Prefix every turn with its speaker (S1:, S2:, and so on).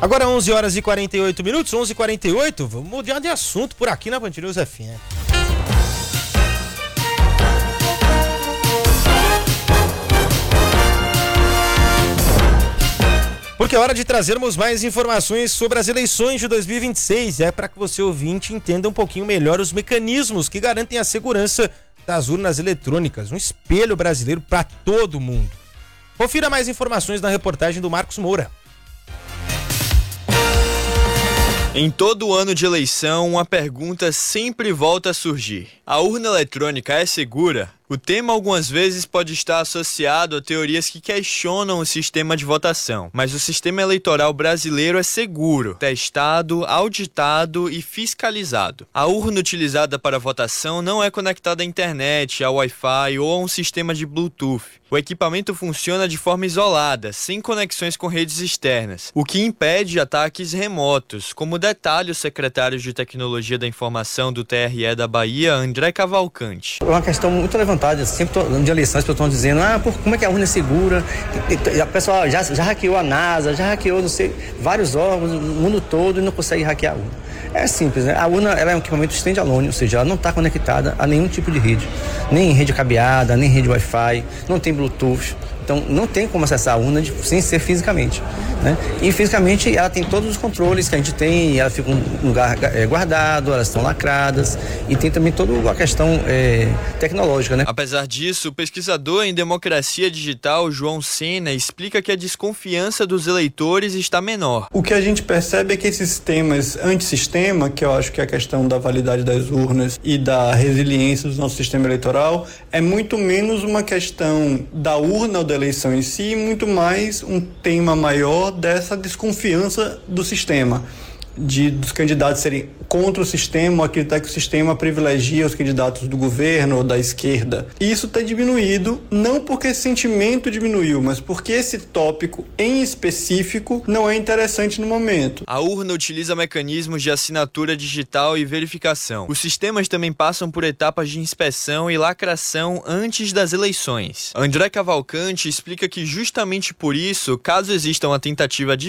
S1: Agora 11 horas e 48 minutos, 11h48, vamos mudar de assunto por aqui na Band News FM. Porque é hora de trazermos mais informações sobre as eleições de 2026. É para que você, ouvinte, entenda um pouquinho melhor os mecanismos que garantem a segurança das urnas eletrônicas. Um espelho brasileiro para todo mundo. Confira mais informações na reportagem do Marcos Moura.
S2: Em todo ano de eleição, uma pergunta sempre volta a surgir. A urna eletrônica é segura? O tema algumas vezes pode estar associado a teorias que questionam o sistema de votação, mas o sistema eleitoral brasileiro é seguro, testado, auditado e fiscalizado. A urna utilizada para votação não é conectada à internet, ao Wi-Fi ou a um sistema de Bluetooth. O equipamento funciona de forma isolada, sem conexões com redes externas, o que impede ataques remotos, como detalha o secretário de Tecnologia da Informação do TRE da Bahia, André Cavalcante.
S3: É uma questão muito levantada, sempre de eleições, as pessoas estão dizendo, como é que a urna é segura? A pessoa já hackeou a NASA, já hackeou, não sei, vários órgãos no mundo todo e não consegue hackear a urna. É simples, né? A urna ela é um equipamento standalone, ou seja, ela não está conectada a nenhum tipo de rede, nem rede cabeada, nem rede Wi-Fi, não tem Bluetooth. Então não tem como acessar a urna sem ser fisicamente, né? E fisicamente ela tem todos os controles que a gente tem, ela fica em um lugar guardado, elas estão lacradas e tem também toda a questão tecnológica, né?
S2: Apesar disso, o pesquisador em democracia digital João Sena explica que a desconfiança dos eleitores está menor.
S4: O que a gente percebe é que esses temas antissistema, que eu acho que é a questão da validade das urnas e da resiliência do nosso sistema eleitoral, é muito menos uma questão da urna ou da eleição em si, muito mais um tema maior dessa desconfiança do sistema, dos candidatos serem contra o sistema ou acreditar que o sistema privilegia os candidatos do governo ou da esquerda. E isso tem diminuído, não porque esse sentimento diminuiu, mas porque esse tópico em específico não é interessante no momento.
S2: A urna utiliza mecanismos de assinatura digital e verificação. Os sistemas também passam por etapas de inspeção e lacração antes das eleições. André Cavalcante explica que justamente por isso, caso exista uma tentativa de